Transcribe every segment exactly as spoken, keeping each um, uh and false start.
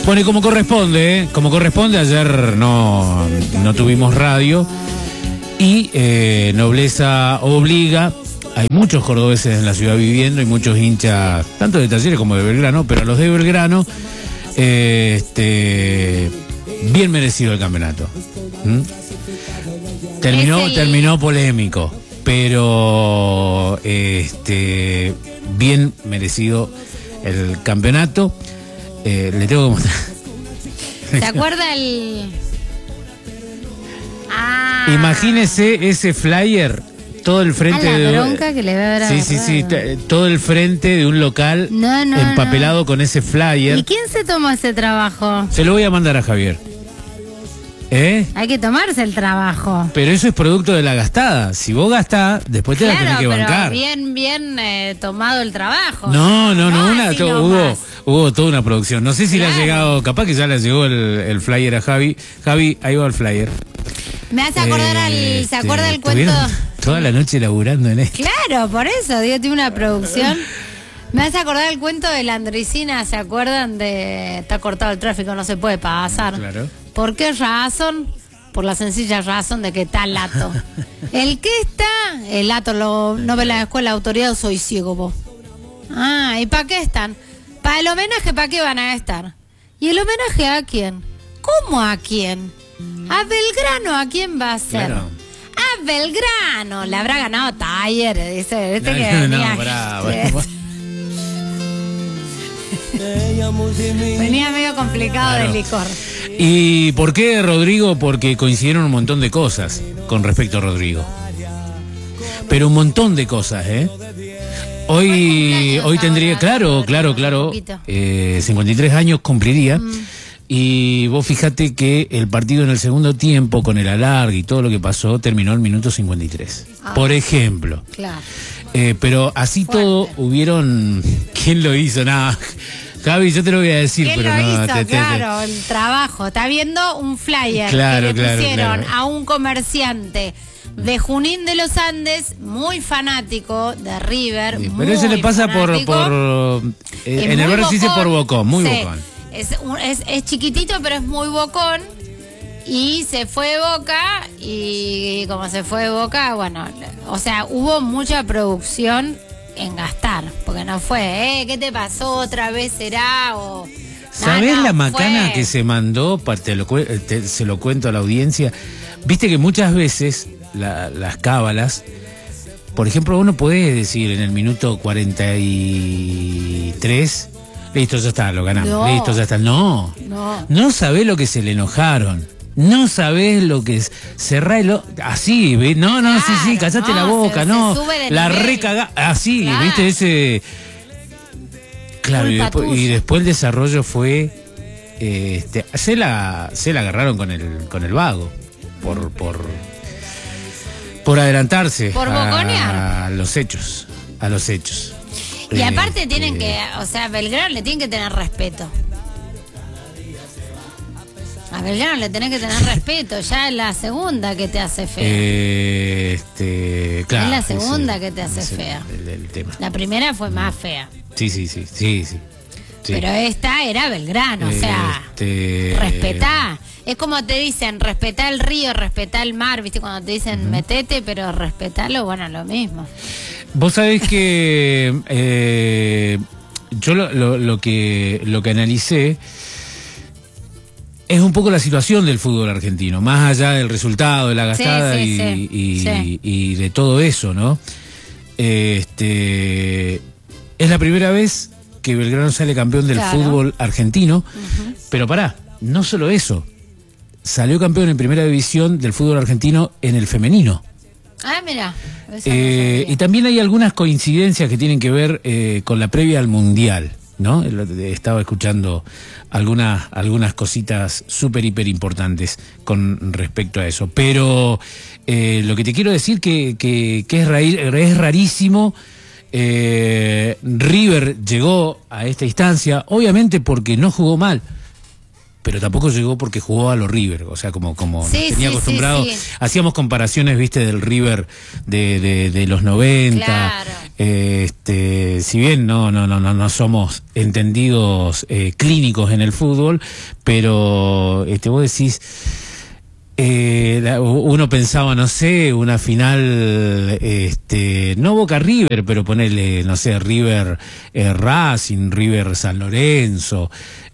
Bueno, y como corresponde, ¿eh? como corresponde, ayer no, no tuvimos radio y eh, Nobleza obliga. Hay muchos cordobeses en la ciudad viviendo y muchos hinchas, tanto de Talleres como de Belgrano, pero a los de Belgrano, eh, este, bien merecido el campeonato. ¿Mm? Terminó, el... terminó polémico, pero este, bien merecido el campeonato. Eh, le tengo que mostrar. ¿Se acuerda el...? Ah. Imagínese ese flyer, todo el frente a la de... bronca que le va a dar. Sí, sí, sí, todo el frente de un local no, no, empapelado no. con ese flyer. ¿Y quién se tomó ese trabajo? Se lo voy a mandar a Javier. ¿Eh? Hay que tomarse el trabajo. Pero eso es producto de la gastada. Si vos gastás, después te claro, la tenés que pero bancar. bien, bien eh, tomado el trabajo. No, no, no, no una, to, hubo, hubo toda una producción. No sé si claro. le ha llegado, capaz que ya le llegó el, el flyer a Javi. Javi, ahí va el flyer. Me hace acordar eh, al, ¿se acuerda el cuento? Toda la noche laburando en esto. Claro, por eso, digo, tiene una producción. Me hace acordar el cuento de la Andricina, ¿se acuerdan? De está cortado el tráfico, no se puede pasar. Claro. ¿Por qué razón? Por la sencilla razón de que está Lato. El que está, el Lato lo, no ve la escuela de autoridad, soy ciego vos. Ah, ¿y para qué están? Para el homenaje, ¿para qué van a estar? ¿Y el homenaje a quién? ¿Cómo a quién? A Belgrano, ¿a quién va a ser? Claro. A Belgrano, le habrá ganado Taller, dice, este no, que no, venía. No, bravo. Venía medio complicado claro. de licor. ¿Y por qué Rodrigo? Porque coincidieron un montón de cosas con respecto a Rodrigo. Pero un montón de cosas, ¿eh? Hoy, hoy tendría, claro, claro, claro, eh, cincuenta y tres años cumpliría. Mm. Y vos fíjate que el partido en el segundo tiempo, con el alargue y todo lo que pasó, terminó el minuto cincuenta y tres. Ah, por ejemplo. Claro. Eh, pero así Fuerte. todo hubieron... ¿Quién lo hizo? Nada. Javi, yo te lo voy a decir, ¿Quién pero lo no. hizo? Te, te, claro, te... el trabajo. Está viendo un flyer claro, que le claro, pusieron claro. a un comerciante de Junín de los Andes, muy fanático de River. Sí, pero eso le pasa por... por eh, en el barrio se dice por bocón, muy sí. bocón. Es, es, es chiquitito, pero es muy bocón. Y se fue de Boca, y como se fue de Boca, bueno, o sea, hubo mucha producción en gastar, porque no fue, ¿eh? ¿Qué te pasó? ¿Otra vez será? O... ¿Sabés no, no, la macana fue... que se mandó? Te lo, te, se lo cuento a la audiencia. Viste que muchas veces la, las cábalas, por ejemplo, uno puede decir en el minuto cuarenta y tres, listo, ya está, lo ganamos, no. listo, ya está. No, no, no sabés lo que se le enojaron. No sabés lo que es cerrar el o... así, ¿ves? No, no, claro, sí, sí, callate no, la boca, se, no. Se la recaga así, claro. ¿Viste? Ese. Claro, y después, y después el desarrollo fue. Eh, este, se la, se la agarraron con el, con el vago. Por, por, por adelantarse. Por boconear. A, a los hechos. A los hechos. Y aparte eh, tienen eh, que, o sea, Belgrano le tienen que tener respeto. A Belgrano le tenés que tener respeto, ya es la segunda que te hace fea. Eh, este, claro. Es la segunda ese, que te hace ese, fea. El, el tema. La primera fue más fea. Sí, sí, sí, sí, sí. sí. Pero esta era Belgrano, o sea, este... respetá. Es como te dicen, respetá el río, respetá el mar, ¿viste? Cuando te dicen uh-huh. metete, pero respetalo, bueno, lo mismo. Vos sabés que eh, yo lo, lo, lo que lo que analicé es un poco la situación del fútbol argentino, más allá del resultado, de la gastada sí, sí, y, sí. Y, sí. y de todo eso, ¿no? Este, es la primera vez que Belgrano sale campeón del claro. fútbol argentino, uh-huh. pero pará, no solo eso, salió campeón en primera división del fútbol argentino en el femenino. Ah, mira. Eh, y también hay algunas coincidencias que tienen que ver eh, con la previa al Mundial, ¿no? Estaba escuchando algunas algunas cositas súper, hiper importantes con respecto a eso. Pero eh, lo que te quiero decir que, que, que es, raíz, es rarísimo. Eh, River llegó a esta instancia, obviamente porque no jugó mal. pero tampoco llegó porque jugó a los River, o sea, como, como sí, nos tenía sí, acostumbrado. Sí, sí. Hacíamos comparaciones, viste, del River de, de, de los noventa. Claro. Eh, este, si bien no, no, no, no, no somos entendidos eh, clínicos en el fútbol, pero este, vos decís, eh, la, uno pensaba, no sé, una final, este, no Boca River, pero ponerle, no sé, River eh, Racing, River San Lorenzo.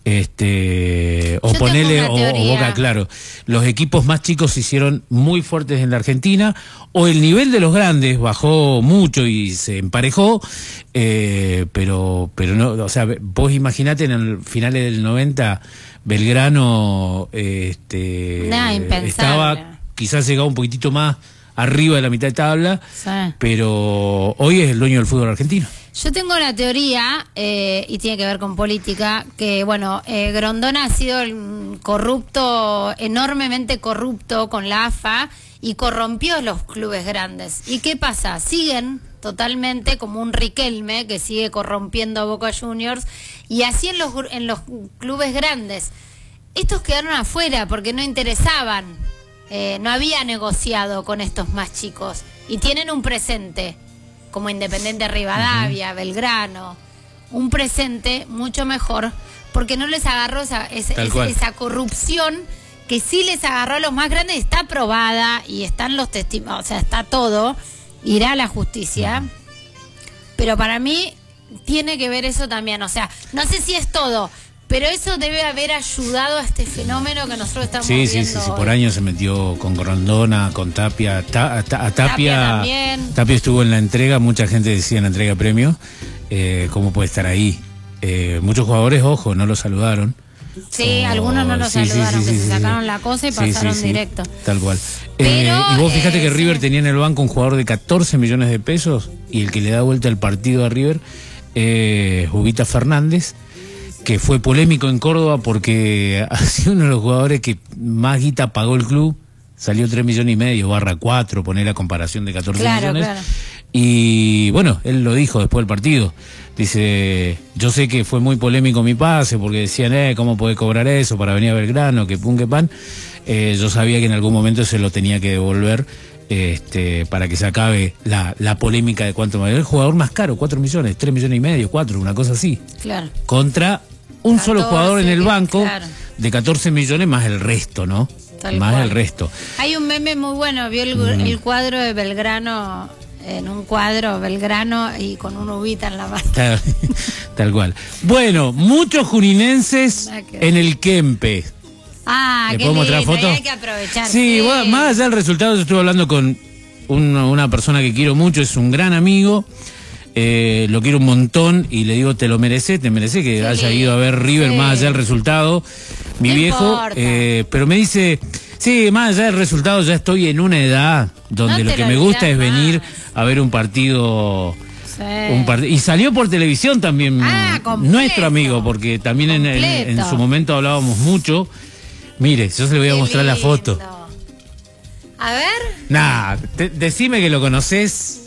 Este, o Yo ponele, tengo o, una o teoría. Boca, claro, los equipos más chicos se hicieron muy fuertes en la Argentina, o el nivel de los grandes bajó mucho y se emparejó, eh, pero, pero no, o sea, vos imaginate en el finales del noventa, Belgrano, eh, este, Nah, impensable. estaba, quizás llegaba un poquitito más arriba de la mitad de tabla, Sí. pero hoy es el dueño del fútbol argentino. Yo tengo la teoría, eh, y tiene que ver con política, que bueno, eh, Grondona ha sido el corrupto, enormemente corrupto con la A F A y corrompió los clubes grandes. ¿Y qué pasa? Siguen totalmente como un Riquelme que sigue corrompiendo a Boca Juniors, y así en los, en los clubes grandes. Estos quedaron afuera porque no interesaban, eh, no había negociado con estos más chicos y tienen un presente como Independiente Rivadavia, uh-huh. Belgrano, un presente mucho mejor, porque no les agarró esa, esa, esa, esa corrupción que sí les agarró a los más grandes. Está aprobada y están los testimonios, o sea, está todo, irá a la justicia, uh-huh. pero para mí tiene que ver eso también, o sea, no sé si es todo, pero eso debe haber ayudado a este fenómeno que nosotros estamos sí, viendo. Sí, sí, sí, por años se metió con Grondona, con Tapia. Ta, ta, a Tapia, Tapia también. Tapia estuvo en la entrega, mucha gente decía en la entrega de premios, eh, ¿cómo puede estar ahí? Eh, muchos jugadores, ojo, no lo saludaron. Sí, oh, algunos no lo sí, saludaron, sí, sí, que sí, se sacaron sí. la cosa y sí, pasaron sí, sí, directo. Tal cual. Pero, eh, y vos fíjate eh, que River sí. tenía en el banco un jugador de catorce millones de pesos y el que le da vuelta el partido a River, eh, Jubita Fernández, que fue polémico en Córdoba porque ha sido uno de los jugadores que más guita pagó el club, salió tres millones y medio, barra cuatro, poner la comparación de catorce claro, millones. Claro. Y bueno, él lo dijo después del partido. Dice, yo sé que fue muy polémico mi pase, porque decían, eh, ¿cómo podés cobrar eso para venir a Belgrano? Que pun, que pan. Eh, yo sabía que en algún momento se lo tenía que devolver. Este, para que se acabe la, la polémica de cuánto el jugador más caro, cuatro millones, tres millones y medio, cuatro, una cosa así. Claro. Contra un catorce, solo jugador en el banco, claro. de catorce millones más el resto, ¿no? Tal más cual. el resto. Hay un meme muy bueno, vio el, mm. el cuadro de Belgrano, en un cuadro Belgrano y con una uvita en la mano. Tal, tal cual. Bueno, muchos juninenses en el Kempe. Ah, ¿Le qué puedo lindo, mostrar fotos? hay que aprovechar. Sí, sí. Bueno, más allá del resultado, yo estuve hablando con una, una persona que quiero mucho, es un gran amigo, eh, lo quiero un montón y le digo, te lo mereces, te mereces que sí, haya ido a ver River sí. más allá del resultado, mi no viejo, eh, pero me dice, sí, más allá del resultado ya estoy en una edad donde no lo que lo me gusta es venir más. a ver un partido... Sí. Un part... Y salió por televisión también ah, nuestro amigo, porque también en, en, en su momento hablábamos mucho. Mire, yo se le voy a Qué mostrar lindo. la foto. A ver. Nah, te, decime que lo conoces.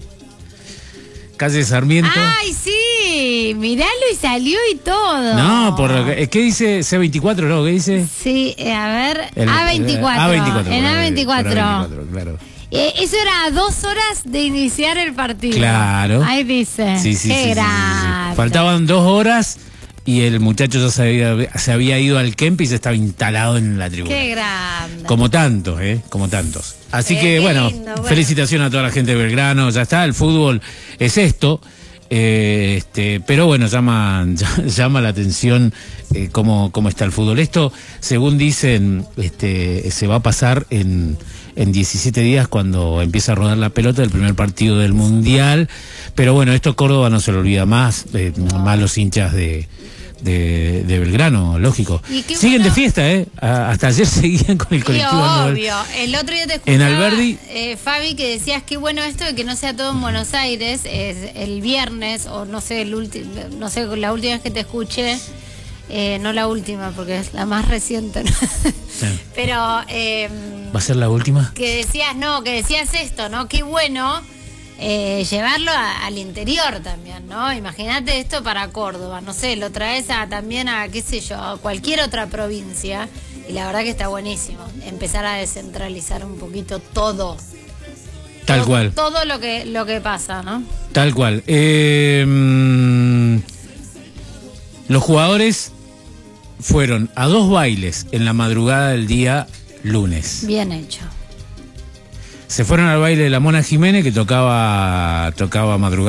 Calle Sarmiento. Ay, sí, miralo y salió y todo. No, por ¿qué dice? C veinticuatro, ¿no? ¿Qué dice? Sí, a ver, El, A veinticuatro. A veinticuatro. En A veinticuatro. A veinticuatro, claro. Eh, eso era a dos horas de iniciar el partido. Claro. Ahí dice. Sí, sí, Qué sí, grande. Sí, sí. Faltaban dos horas y el muchacho ya se había, se había ido al Kempe y se estaba instalado en la tribuna. Qué grande. Como tantos, ¿eh? Como tantos. Así eh, que, bueno, lindo, bueno, felicitaciones a toda la gente de Belgrano. Ya está, el fútbol es esto. Eh, este, pero bueno, llama, llama la atención eh, cómo, cómo está el fútbol. Esto, según dicen, este, se va a pasar en, en diecisiete días cuando empieza a rodar la pelota del primer partido del Mundial. Pero bueno, esto Córdoba no se lo olvida más, eh, no. más los hinchas de, de, de Belgrano, lógico. Siguen bueno, de fiesta, ¿eh? A, hasta ayer seguían con el colectivo. Obvio, el otro día te escuchaba, en Alberdi, eh, Fabi, que decías qué bueno esto de que no sea todo en Buenos Aires, es el viernes, o no sé, el ulti, no sé, la última vez que te escuché, eh, no la última, porque es la más reciente, ¿no? Sí. Pero... Eh, ¿va a ser la última? Que decías, no, que decías esto, ¿no? Qué bueno eh, llevarlo a, al interior también, ¿no? Imagínate esto para Córdoba, no sé, lo traes a, también a, qué sé yo, a cualquier otra provincia, y la verdad que está buenísimo, empezar a descentralizar un poquito todo. Tal todo, cual. Todo lo que, lo que pasa, ¿no? Tal cual. Eh, mm, los jugadores fueron a dos bailes en la madrugada del día lunes. Bien hecho. Se fueron al baile de la Mona Jiménez, que tocaba, tocaba madrugada.